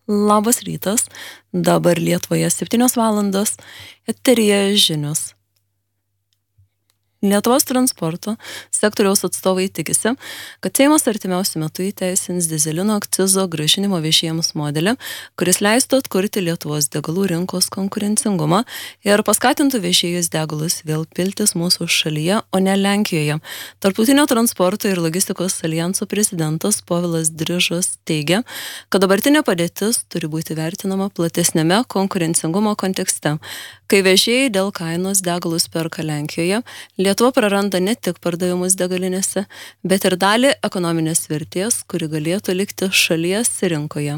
Labas rytas, dabar Lietuvoje 7 valandos, eteryje žinios. Lietuvos transporto sektoriaus atstovai tikisi, kad Seimas artimiausiu metu įteisins dyzelino akcizo grąžinimo viešiems modelį, kuris leistų atkurti Lietuvos degalų rinkos konkurencingumą ir paskatintų viešėjus degalus vėl piltis mūsų šalyje, o ne Lenkijoje. Tarptautinio transporto ir logistikos alijanso prezidentas Povilas Drižas teigia, kad dabartinė padėtis turi būti vertinama platesnėme konkurencingumo kontekste. Kai vežėjai dėl kainos degalus perka Lenkijoje, Lietuva praranda ne tik pardavimus degalinėse, bet ir dalį ekonominės vertės, kuri galėtų likti šalies rinkoje.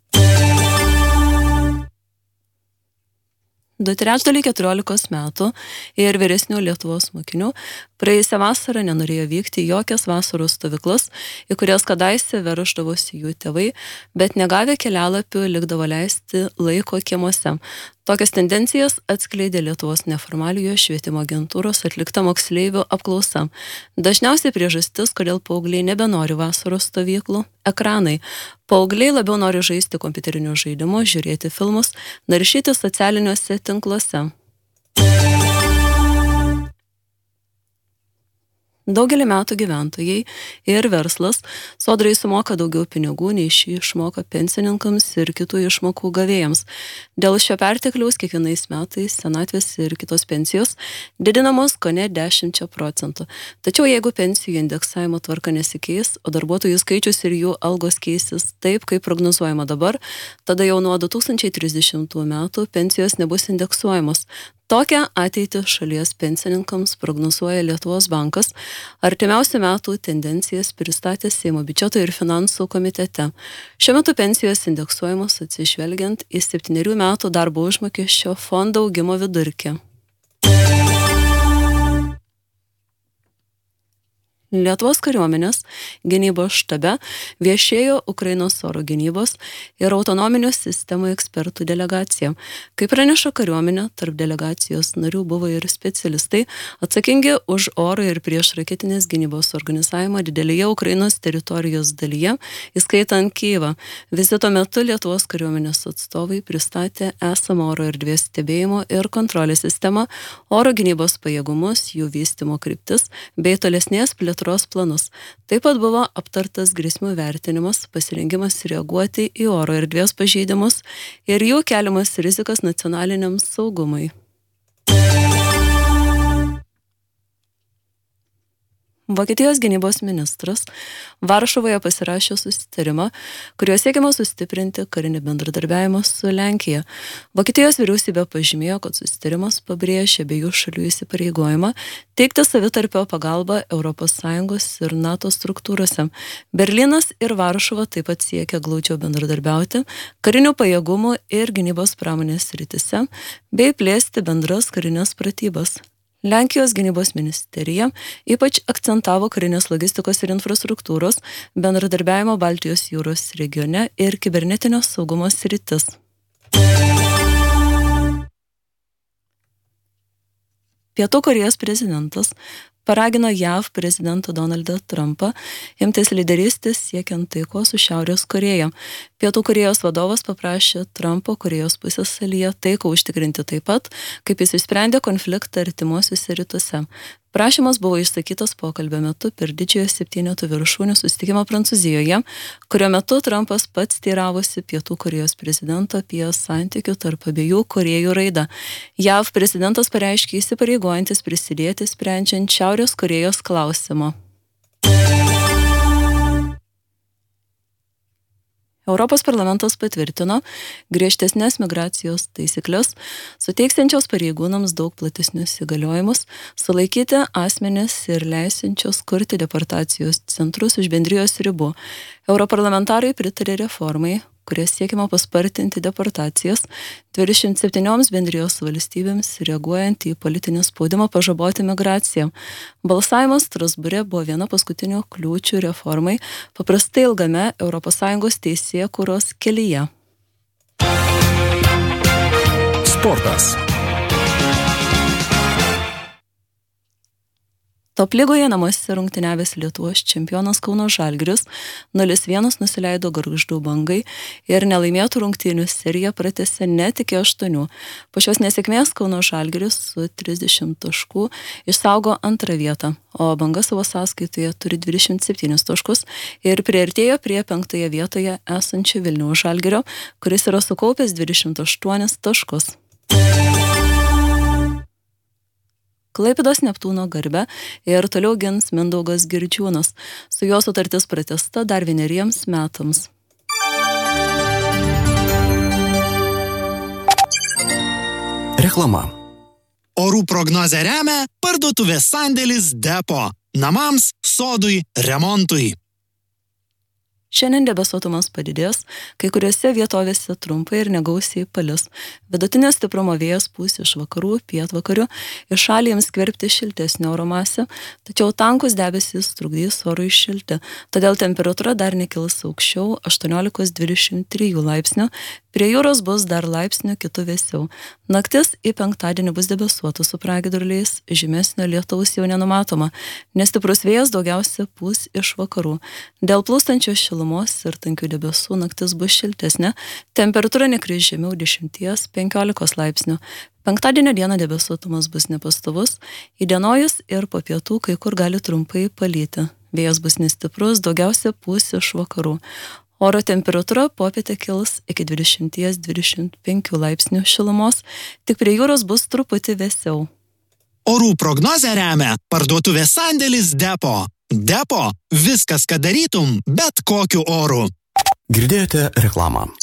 2/3 14 metų ir vyresnių Lietuvos mokinių praėjusią vasarą nenorėjo vykti į jokias vasaros stovyklas, į kurias kadaise verždavosi jų tėvai, bet negavę kelialapių likdavo leisti laiko kiemuose. Tokias tendencijas atskleidė Lietuvos neformaliojo švietimo agentūros atlikta moksleivių apklausa. Dažniausiai priežastis, kodėl paaugliai nebenori vasaros stovyklų - ekranai. Paaugliai labiau nori žaisti kompiuterinius žaidimus, žiūrėti filmus, naršyti socialiniuose tinkluose. Daugelį metų gyventojai ir verslas sodrai sumoka daugiau pinigų nei šį išmoka pensininkams ir kitų išmokų gavėjams. Dėl šio pertekliaus kiekvienais metais senatvės ir kitos pensijos didinamos kone 10%. Tačiau jeigu pensijų indeksavimo tvarka nesikeis, o darbuotojų skaičius ir jų algos keisis taip, kaip prognozuojama dabar, tada jau nuo 2030 metų pensijos nebus indeksuojamos. Tokią ateitį šalies pensininkams prognozuoja Lietuvos bankas. Artimiausių metų tendencijas pristatė Seimo biudžeto ir finansų komitete. Šiuo metu pensijos indeksuojamos atsižvelgiant į 7 metų darbo užmokesčio fondo augimo vidurkį. Lietuvos kariuomenės gynybos štabe viešėjo Ukrainos oro gynybos ir autonominių sistemų ekspertų delegacija. Kaip praneša kariuomenė, tarp delegacijos narių buvo ir specialistai atsakingi už oro ir priešraketinės gynybos organizavimą didelėje Ukrainos teritorijos dalyje, įskaitant Kyjivą. Vizito metu Lietuvos kariuomenės atstovai pristatė esamą oro erdvės stebėjimo ir kontrolės sistemą, oro gynybos pajėgumus, jų vystymo kryptis bei tolesnės plėtros planus. Taip pat buvo aptartas grėsmių vertinimas, pasirengimas reaguoti į oro erdvės pažeidimus ir jų keliamas rizikas nacionaliniam saugumui. Vokietijos gynybos ministras Varšuvoje pasirašė susitarimą, kuriuo siekiama sustiprinti karinį bendradarbiavimą su Lenkija. Vokietijos vyriausybė pažymėjo, kad susitarimas pabrėžia abiejų šalių įsipareigojimą teikti savitarpio pagalbą ES ir NATO struktūrose. Berlynas ir Varšuva taip pat siekia glaudžiau bendradarbiauti karinių pajėgumų ir gynybos pramonės srityse bei plėsti bendras karinės pratybas. Lenkijos gynybos ministerija ypač akcentavo karinės logistikos ir infrastruktūros, bendradarbiavimo Baltijos jūros regione ir kibernetinio saugumo sritis. Pietų Korėjos prezidentas paragino JAV prezidentą Donaldą Trumpą imtis lyderystės siekiant taikos su Šiaurės Korėja. Pietų Korėjos vadovas paprašė Trumpo Korėjos pusiasalyje taiką užtikrinti taip pat, kaip jis išsprendė konfliktą artimuosiuose rytuose. Prašymas buvo išsakytas pokalbio metu per didžiojo 7 viršūnių susitikimą Prancūzijoje, kurio metu Trumpas pats teiravosi Pietų Korėjos prezidento apie santykių tarp abiejų Korėjų raidą. JAV prezidentas pareiškė įsipareigojantis prisidėti sprendžiant Šiaurės Korėjos klausimą. Europos parlamentas patvirtino griežtesnės migracijos taisyklės, suteiksiančios pareigūnams daug platesnius įgaliojimus, sulaikyti asmenis ir leisinčios kurti deportacijos centrus už bendrijos ribų. Europarlamentarai pritarė reformai, kurie siekima paspartinti deportacijas 27 bendrijos valstybėms, reaguojant į politinį spaudimą pažaboti migraciją. Balsavimas Strasbūre buvo viena paskutinių kliūčių reformai paprastai ilgame ES teisėkūros kelyje. Sportas. Top lygoje namuose rungtyniavęs Lietuvos čempionas Kauno Žalgiris 0-1 nusileido Gargždų Bangai ir nelaimėtų rungtynių seriją pratęsė net iki 8. Po šios nesėkmės Kauno Žalgiris su 30 taškų išsaugo antrą vietą, o Banga savo sąskaitoje turi 27 taškus ir priartėjo prie 5 vietoje esančio Vilniaus Žalgirio, kuris yra sukaupęs 28 taškus. Klaipėdos Neptūno garbę ir toliau gins Mindaugas Girdžiūnas. Su juo sutartis pratęsta dar 1 metams. Reklama. Orų prognozę remia parduotuvės sandėlis Depo. Namams, sodui, remontui. Šiandien debesuotumas padidės, kai kuriuose vietovėse trumpai ir negausiai palis. Vidutinio stiprumo vėjas pūs iš vakarų, pietvakarių, iš šalį jiems skverbti šiltesnio oro masę, tačiau tankus debesys trukdys orui šilti, todėl temperatūra dar nekils aukščiau 18-23 laipsnių, prie jūros bus dar laipsnių kitų vėsiau. Naktis į penktadienį bus debesuota su pragiedruliais, žymesnio lietaus jau nenumatoma, nes stiprus vėjas daugiausia pūs iš vakarų. Dėl plūstančio šilumos ir tankių debesų naktis bus šiltesnė, temperatūra nekris žemiau 10-15 laipsnių. Penktadienio dieną debesuotumas bus nepastovus, įdienojus ir po pietų kai kur gali trumpai palyti. Vėjas bus nestiprus, daugiausia pūs iš vakarų. Oro temperatūra popietę kils iki 20-25 laipsnių šilumos, tik prie jūros bus truputį vėsiau. Orų prognozę remia parduotuvės sandėlis Depo. Depo – viskas, ką darytum, bet kokiu oru. Girdėjote reklamą.